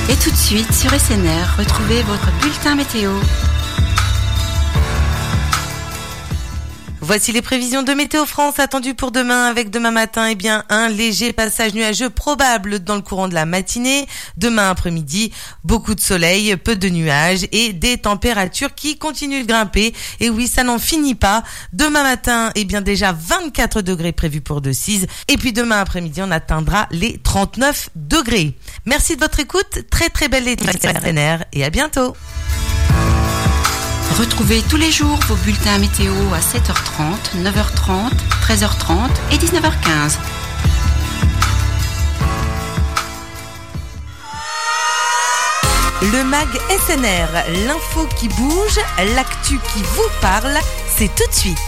Et tout de suite sur SNR, retrouvez votre bulletin météo. Voici les prévisions de Météo France attendues pour demain avec demain matin, un léger passage nuageux probable dans le courant de la matinée. Demain après-midi, beaucoup de soleil, peu de nuages et des températures qui continuent de grimper. Et oui, ça n'en finit pas. Demain matin, déjà 24 degrés prévus pour Decize. Et puis demain après-midi, on atteindra les 39 degrés. Merci de votre écoute. Très très belle été SNR et à bientôt. Retrouvez tous les jours vos bulletins météo à 7h30, 9h30, 13h30 et 19h15. Le MAG SNR, l'info qui bouge, l'actu qui vous parle, c'est tout de suite.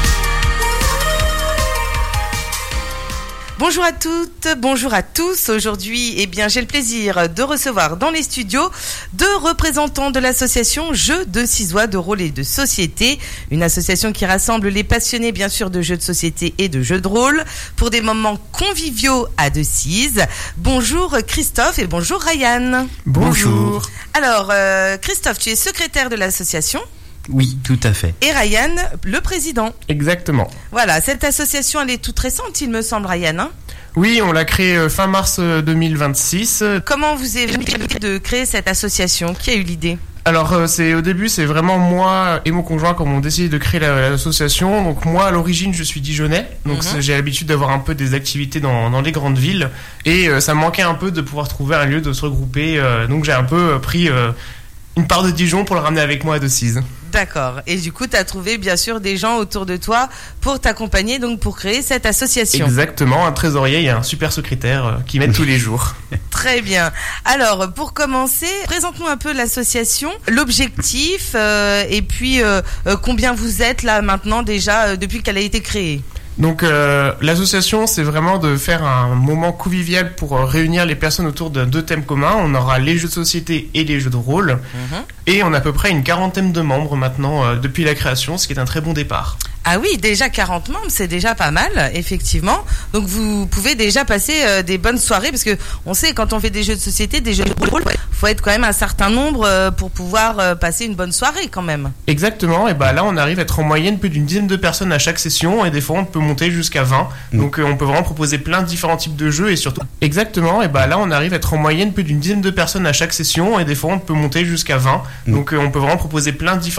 Bonjour à toutes, bonjour à tous. Aujourd'hui, j'ai le plaisir de recevoir dans les studios deux représentants de l'association Jeux de Cizois de rôle et de société, une association qui rassemble les passionnés bien sûr de jeux de société et de jeux de rôle pour des moments conviviaux à Decize. Bonjour Christophe et bonjour Ryan. Bonjour. Alors Christophe, tu es secrétaire de l'association. Oui, tout à fait. Et Ryan, le président. Exactement. Voilà, cette association, elle est toute récente, il me semble, Ryan. Hein ? Oui, on l'a créée fin mars 2026. Comment vous avez venu de créer cette association ? Qui a eu l'idée ? Alors, au début, c'est vraiment moi et mon conjoint qui ont décidé de créer l'association. Donc moi, à l'origine, je suis dijonnais. Donc j'ai l'habitude d'avoir un peu des activités dans les grandes villes. Et ça me manquait un peu de pouvoir trouver un lieu de se regrouper. Donc j'ai un peu pris une part de Dijon pour le ramener avec moi à Decize. D'accord. Et du coup, tu as trouvé bien sûr des gens autour de toi pour t'accompagner, donc pour créer cette association. Exactement, un trésorier et un super secrétaire qui m'aide tous les jours. Très bien. Alors, pour commencer, présente-nous un peu l'association, l'objectif et puis combien vous êtes là maintenant déjà depuis qu'elle a été créée. Donc l'association, c'est vraiment de faire un moment convivial pour réunir les personnes autour de deux thèmes communs. On aura les jeux de société et les jeux de rôle. Et on a à peu près une 40aine de membres maintenant depuis la création, ce qui est un très bon départ. Ah oui, déjà 40 membres, c'est déjà pas mal, effectivement. Donc vous pouvez déjà passer des bonnes soirées, parce que on sait, quand on fait des jeux de société, des jeux de rôle, faut être quand même un certain nombre pour pouvoir passer une bonne soirée quand même. Exactement, et là on arrive à être en moyenne plus d'une dizaine de personnes à chaque session, et des fois on peut monter jusqu'à 20. Donc on peut vraiment proposer plein de différents types de jeux, et surtout... Exactement, et là on arrive à être en moyenne plus d'une dizaine de personnes à chaque session, et des fois on peut monter jusqu'à 20. Donc on peut vraiment proposer plein de différents